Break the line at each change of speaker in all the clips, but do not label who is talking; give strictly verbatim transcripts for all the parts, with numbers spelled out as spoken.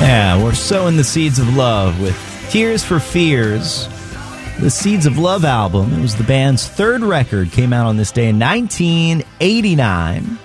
Yeah, we're sowing the seeds of love with Tears for Fears. The Seeds of Love album. It was the band's third record, came out on this day in nineteen eighty-nine.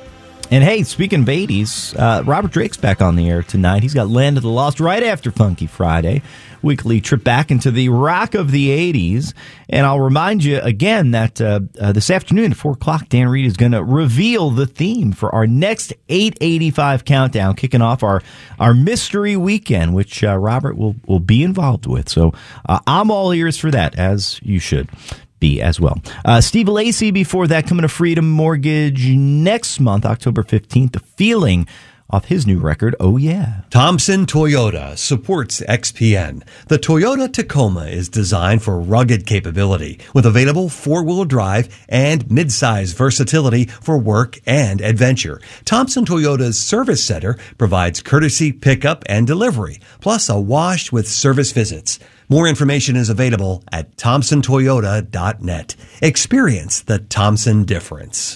And hey, speaking of eighties, uh, Robert Drake's back on the air tonight. He's got Land of the Lost right after Funky Friday. Weekly trip back into the rock of the eighties. And I'll remind you again that uh, uh, this afternoon at four o'clock, Dan Reed is going to reveal the theme for our next eight eighty-five countdown, kicking off our, our mystery weekend, which uh, Robert will, will be involved with. So uh, I'm all ears for that, as you should be as well. Uh, Steve Lacy before that, coming to Freedom Mortgage next month, October fifteenth. The Feeling off his new record, Oh Yeah.
Thompson Toyota supports X P N. The Toyota Tacoma is designed for rugged capability with available four-wheel drive and midsize versatility for work and adventure. Thompson Toyota's service center provides courtesy pickup and delivery, plus a wash with service visits. More information is available at thompson toyota dot net. Experience the Thompson difference.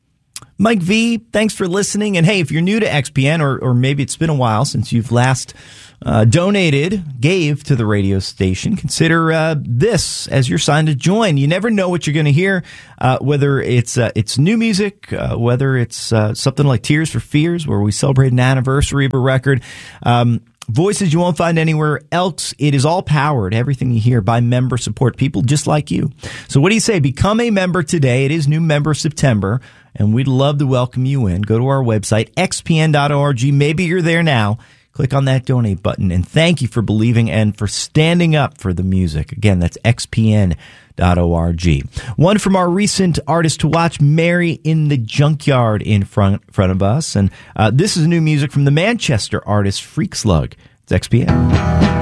Mike V, thanks for listening. And hey, if you're new to X P N, or, or maybe it's been a while since you've last uh, donated, gave to the radio station, consider uh, this as your sign to join. You never know what you're going to hear, uh, whether it's uh, it's new music, uh, whether it's uh, something like Tears for Fears, where we celebrate an anniversary of a record. Um, Voices you won't find anywhere else. It is all powered, everything you hear, by member support people just like you. So what do you say? Become a member today. It is new member September, and we'd love to welcome you in. Go to our website, x p n dot org. Maybe you're there now. Click on that donate button, and thank you for believing and for standing up for the music. Again, that's x p n dot org. One from our recent artist to watch, Mary in the Junkyard, in front front of us. And uh, this is new music from the Manchester artist Freak Slug. It's X P N.